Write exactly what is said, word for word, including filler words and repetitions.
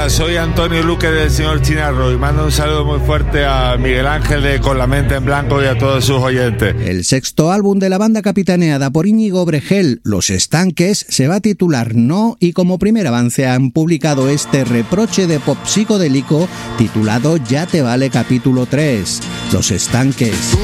Hola, soy Antonio Luque del señor Chinarro y mando un saludo muy fuerte a Miguel Ángel de Con la Mente en Blanco y a todos sus oyentes. El sexto álbum de la banda capitaneada por Íñigo Bregel, Los Estanques, se va a titular No, y como primer avance han publicado este reproche de pop psicodélico titulado Ya te vale capítulo tres, Los Estanques.